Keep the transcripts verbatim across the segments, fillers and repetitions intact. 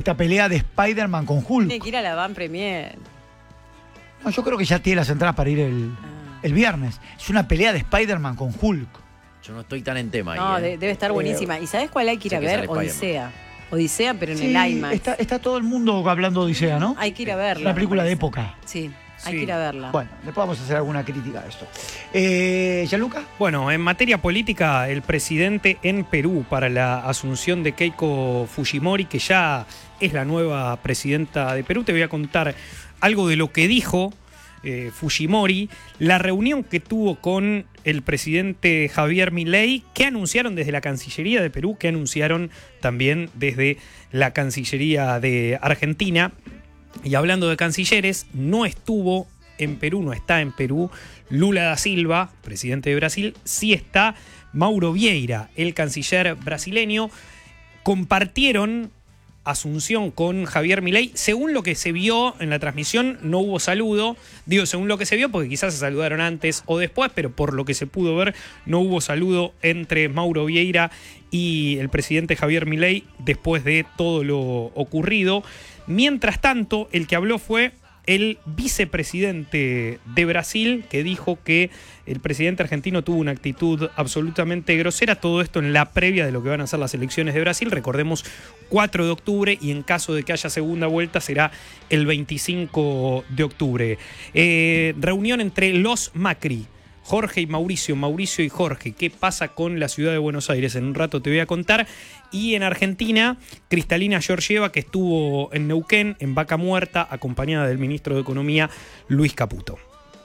esta pelea de Spider-Man con Hulk. Tiene que ir a la Van Premier. No, yo creo que ya tiene las entradas para ir el, ah. el viernes. Es una pelea de Spider-Man con Hulk. Yo no estoy tan en tema ahí. No, ¿eh? debe estar buenísima. ¿Y sabes cuál hay que ir a ver? Odisea. Odisea, pero en sí, el IMAX. Está, está todo el mundo hablando de Odisea, ¿no? Hay que ir a verla. Es una película de época. Sí, hay sí. que ir a verla. Bueno, después vamos a hacer alguna crítica a esto. Eh, ¿Gianluca? Bueno, en materia política, el presidente en Perú para la asunción de Keiko Fujimori, que ya es la nueva presidenta de Perú, te voy a contar algo de lo que dijo eh, Fujimori, la reunión que tuvo con el presidente Javier Milei, que anunciaron desde la Cancillería de Perú, que anunciaron también desde la Cancillería de Argentina. Y hablando de cancilleres, no estuvo en Perú, no está en Perú Lula da Silva, presidente de Brasil, sí está Mauro Vieira, el canciller brasileño. Compartieron asunción con Javier Milei. Según lo que se vio en la transmisión, no hubo saludo. Digo, según lo que se vio, porque quizás se saludaron antes o después, pero por lo que se pudo ver, no hubo saludo entre Mauro Vieira y el presidente Javier Milei después de todo lo ocurrido. Mientras tanto, el que habló fue el vicepresidente de Brasil, que dijo que el presidente argentino tuvo una actitud absolutamente grosera. Todo esto en la previa de lo que van a ser las elecciones de Brasil. Recordemos, cuatro de octubre, y en caso de que haya segunda vuelta será el veinticinco de octubre. Eh, reunión entre los Macri, Jorge y Mauricio, Mauricio y Jorge. ¿Qué pasa con la ciudad de Buenos Aires? En un rato te voy a contar. Y en Argentina, Cristalina Georgieva, que estuvo en Neuquén, en Vaca Muerta, acompañada del ministro de Economía, Luis Caputo.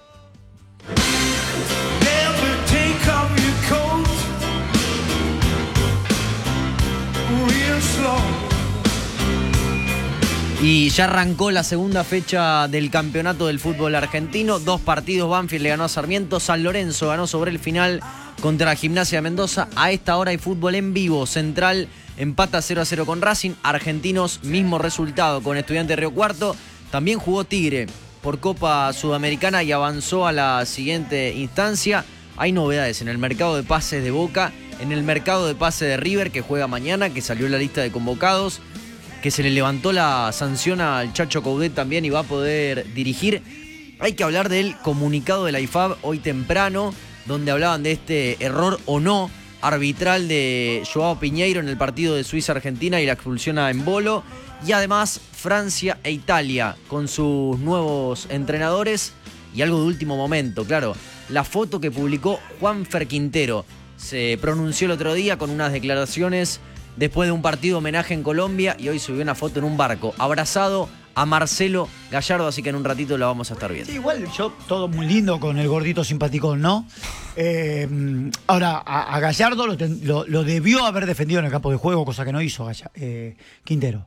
Y ya arrancó la segunda fecha del campeonato del fútbol argentino. Dos partidos. Banfield le ganó a Sarmiento. San Lorenzo ganó sobre el final contra Gimnasia de Mendoza. A esta hora hay fútbol en vivo. Central empata cero a cero con Racing. Argentinos, mismo resultado con Estudiantes de Río Cuarto. También jugó Tigre por Copa Sudamericana y avanzó a la siguiente instancia. Hay novedades en el mercado de pases de Boca, en el mercado de pases de River, que juega mañana, que salió la lista de convocados, que se le levantó la sanción al Chacho Coudet también y va a poder dirigir. Hay que hablar del comunicado de la I F A B hoy temprano, donde hablaban de este error o no arbitral de Joao Piñeiro en el partido de Suiza-Argentina y la expulsión a Embolo. Y además Francia e Italia con sus nuevos entrenadores. Y algo de último momento, claro, la foto que publicó Juanfer Quintero. Se pronunció el otro día con unas declaraciones después de un partido homenaje en Colombia y hoy subió una foto en un barco abrazado a Marcelo Gallardo, así que en un ratito la vamos a estar viendo. Sí, igual yo todo muy lindo con el gordito simpaticón, ¿no? Eh, ahora, a, a Gallardo lo, ten, lo, lo debió haber defendido en el campo de juego, cosa que no hizo Gall- eh, Quintero.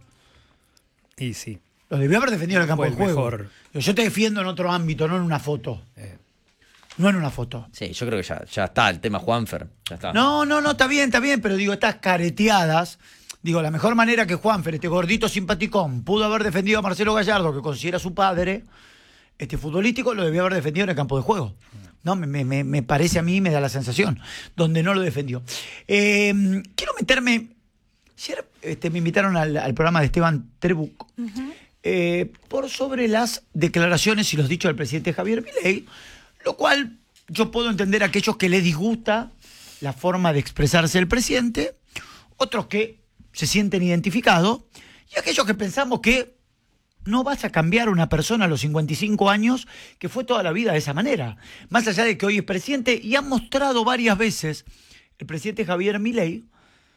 Y sí. Lo debió haber defendido en el campo Fue de el juego. mejor. Yo te defiendo en otro ámbito, no en una foto. Eh. No en una foto. Sí, yo creo que ya, ya está el tema Juanfer. Ya está. No, no, no, está bien, está bien, pero digo, estas careteadas. Digo, la mejor manera que Juanfer, este gordito simpaticón, pudo haber defendido a Marcelo Gallardo, que considera su padre, este futbolístico, lo debió haber defendido en el campo de juego. No, me, me, me parece a mí, me da la sensación, donde no lo defendió. Eh, quiero meterme. Ayer este, me invitaron al, al programa de Esteban Trebuch, uh-huh. eh, por sobre las declaraciones y los dichos del presidente Javier Milei, lo cual yo puedo entender a aquellos que les disgusta la forma de expresarse del presidente, otros que se sienten identificados, y aquellos que pensamos que no vas a cambiar a una persona a los cincuenta y cinco años que fue toda la vida de esa manera. Más allá de que hoy es presidente, y ha mostrado varias veces el presidente Javier Milei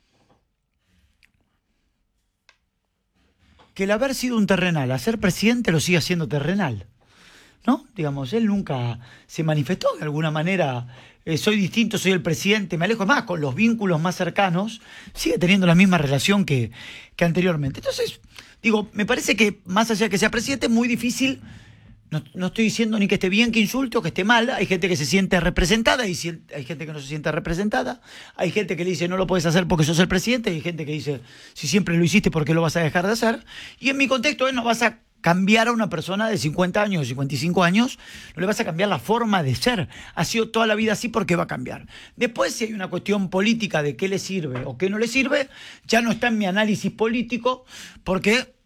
que el haber sido un terrenal a ser presidente lo sigue siendo terrenal, ¿no? Digamos, él nunca se manifestó de alguna manera, eh, soy distinto, soy el presidente, me alejo más, con los vínculos más cercanos, sigue teniendo la misma relación que, que anteriormente. Entonces, digo, me parece que más allá de que sea presidente es muy difícil, no, no estoy diciendo ni que esté bien, que insulte o que esté mal, hay gente que se siente representada y si, hay gente que no se siente representada, hay gente que le dice no lo puedes hacer porque sos el presidente y hay gente que dice si siempre lo hiciste ¿por qué lo vas a dejar de hacer? Y en mi contexto es no vas a cambiar a una persona de cincuenta años, de cincuenta y cinco años, no le vas a cambiar la forma de ser. Ha sido toda la vida así porque va a cambiar. Después, si hay una cuestión política de qué le sirve o qué no le sirve, ya no está en mi análisis político porque